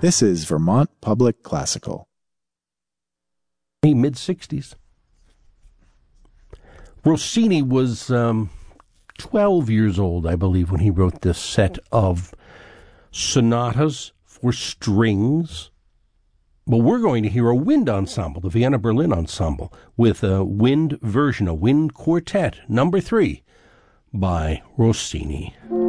This is Vermont Public Classical. Mid-60s. Rossini was 12 years old, I believe, when he wrote this set of sonatas for strings. Well, we're going to hear a wind ensemble, the Vienna Berlin Ensemble, with a wind version, a wind quartet, number 3, by Rossini.